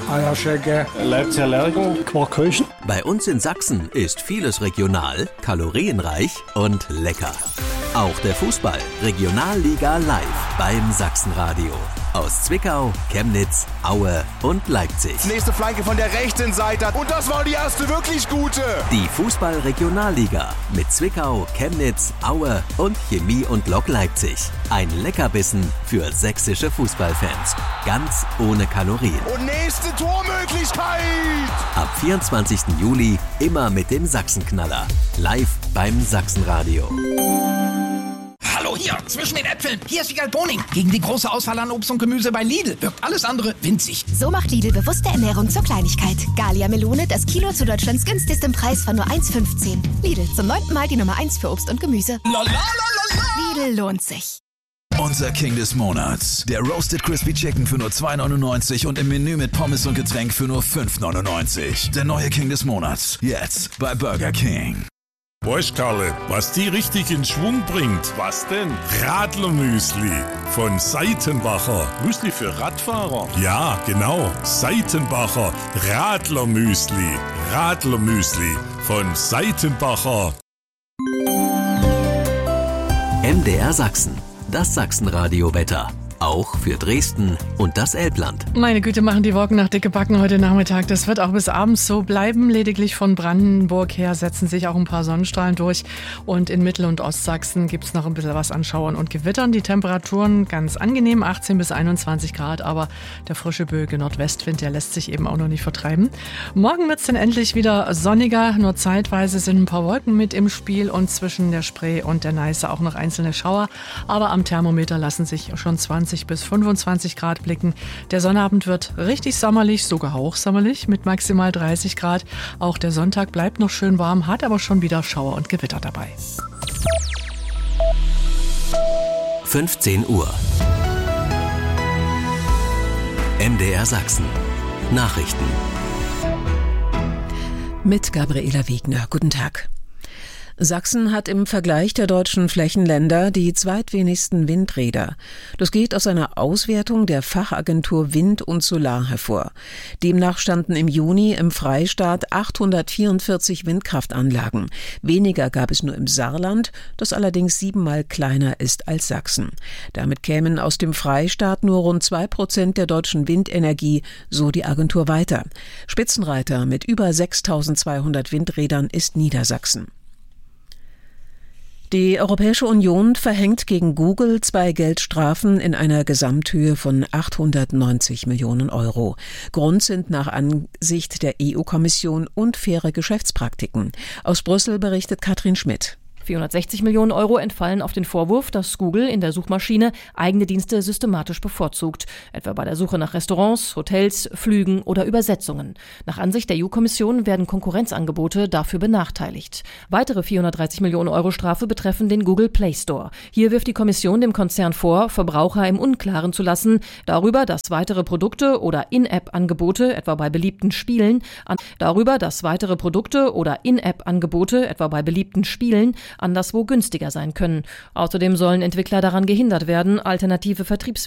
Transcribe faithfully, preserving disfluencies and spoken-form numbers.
Eierschecke, Leibzer Lerchen, Quarkhäuschen. Bei uns in Sachsen ist vieles regional, kalorienreich und lecker. Auch der Fußball Regionalliga live beim Sachsenradio. Aus Zwickau, Chemnitz, Aue und Leipzig. Nächste Flanke von der rechten Seite. Und das war die erste wirklich gute. Die Fußball-Regionalliga mit Zwickau, Chemnitz, Aue und Chemie und Lok Leipzig. Ein Leckerbissen für sächsische Fußballfans. Ganz ohne Kalorien. Und nächste Tormöglichkeit. Ab vierundzwanzigsten Juli immer mit dem Sachsenknaller. Live beim Sachsenradio. Hallo hier, zwischen den Äpfeln. Hier ist Wiegald Boning. Gegen die große Auswahl an Obst und Gemüse bei Lidl wirkt alles andere winzig. So macht Lidl bewusste Ernährung zur Kleinigkeit. Gallia Melone, das Kilo zu Deutschlands günstigsten Preis von nur eins fünfzehn. Lidl, zum neunten Mal die Nummer eins für Obst und Gemüse. La, la, la, la, la. Lidl lohnt sich. Unser King des Monats. Der Roasted Crispy Chicken für nur zwei neunundneunzig und im Menü mit Pommes und Getränk für nur fünf neunundneunzig. Der neue King des Monats. Jetzt bei Burger King. Weißt Karle, was die richtig in Schwung bringt? Was denn? Radlermüsli von Seitenbacher. Müsli für Radfahrer? Ja, genau. Seitenbacher Radlermüsli. Radlermüsli von Seitenbacher. M D R Sachsen. Das Sachsenradio-Wetter. Auch für Dresden und das Elbland. Meine Güte, machen die Wolken nach dicke Backen heute Nachmittag. Das wird auch bis abends so bleiben. Lediglich von Brandenburg her setzen sich auch ein paar Sonnenstrahlen durch. Und in Mittel- und Ostsachsen gibt es noch ein bisschen was an Schauern und Gewittern. Die Temperaturen ganz angenehm, achtzehn bis einundzwanzig Grad. Aber der frische böige Nordwestwind, der lässt sich eben auch noch nicht vertreiben. Morgen wird es dann endlich wieder sonniger. Nur zeitweise sind ein paar Wolken mit im Spiel. Und zwischen der Spree und der Neiße auch noch einzelne Schauer. Aber am Thermometer lassen sich schon zwanzig bis fünfundzwanzig Grad blicken. Der Sonnabend wird richtig sommerlich, sogar hochsommerlich mit maximal dreißig Grad. Auch der Sonntag bleibt noch schön warm, hat aber schon wieder Schauer und Gewitter dabei. fünfzehn Uhr. M D R Sachsen. Nachrichten. Mit Gabriela Wegner. Guten Tag. Sachsen hat im Vergleich der deutschen Flächenländer die zweitwenigsten Windräder. Das geht aus einer Auswertung der Fachagentur Wind und Solar hervor. Demnach standen im Juni im Freistaat achthundertvierundvierzig Windkraftanlagen. Weniger gab es nur im Saarland, das allerdings siebenmal kleiner ist als Sachsen. Damit kämen aus dem Freistaat nur rund zwei Prozent der deutschen Windenergie, so die Agentur weiter. Spitzenreiter mit über sechstausendzweihundert Windrädern ist Niedersachsen. Die Europäische Union verhängt gegen Google zwei Geldstrafen in einer Gesamthöhe von achthundertneunzig Millionen Euro. Grund sind nach Ansicht der E U-Kommission unfaire Geschäftspraktiken. Aus Brüssel berichtet Katrin Schmidt. vierhundertsechzig Millionen Euro entfallen auf den Vorwurf, dass Google in der Suchmaschine eigene Dienste systematisch bevorzugt, etwa bei der Suche nach Restaurants, Hotels, Flügen oder Übersetzungen. Nach Ansicht der E U-Kommission werden Konkurrenzangebote dafür benachteiligt. Weitere vierhundertdreißig Millionen Euro Strafe betreffen den Google Play Store. Hier wirft die Kommission dem Konzern vor, Verbraucher im Unklaren zu lassen darüber, dass weitere Produkte oder In-App-Angebote, etwa bei beliebten Spielen, an, darüber, dass weitere Produkte oder In-App-Angebote, etwa bei beliebten Spielen, anderswo günstiger sein können. Außerdem sollen Entwickler daran gehindert werden, alternative Vertriebswege